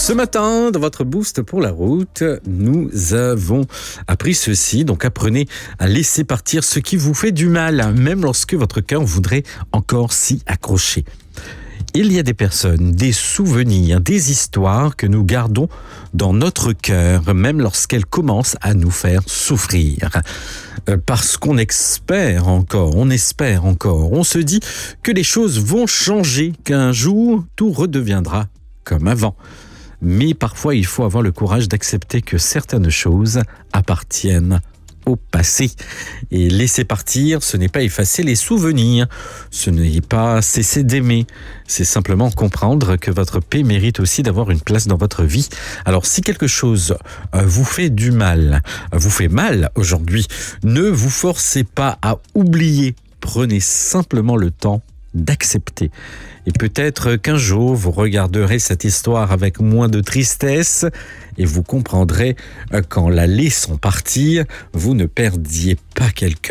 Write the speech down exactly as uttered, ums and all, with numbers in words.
Ce matin, dans votre boost pour la route, nous avons appris ceci. Donc apprenez à laisser partir ce qui vous fait du mal, même lorsque votre cœur voudrait encore s'y accrocher. Il y a des personnes, des souvenirs, des histoires que nous gardons dans notre cœur, même lorsqu'elles commencent à nous faire souffrir. Parce qu'on espère encore, on espère encore, on se dit que les choses vont changer, qu'un jour tout redeviendra comme avant. Mais parfois, il faut avoir le courage d'accepter que certaines choses appartiennent au passé. Et laisser partir, ce n'est pas effacer les souvenirs, ce n'est pas cesser d'aimer, c'est simplement comprendre que votre paix mérite aussi d'avoir une place dans votre vie. Alors si quelque chose vous fait du mal, vous fait mal aujourd'hui, ne vous forcez pas à oublier, prenez simplement le temps d'accepter. Et peut-être qu'un jour, vous regarderez cette histoire avec moins de tristesse et vous comprendrez qu'en la laissant partir, vous ne perdiez pas quelqu'un.